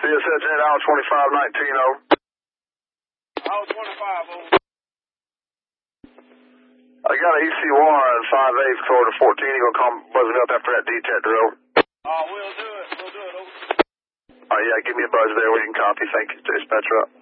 CSH hour 2519, over. Hour 25, over. I got an EC1 5/8 quarter 14. You gonna come buzz me up after that detector, over. We'll do it, over. Yeah, give me a buzz there. We can copy. Thank you, dispatcher up.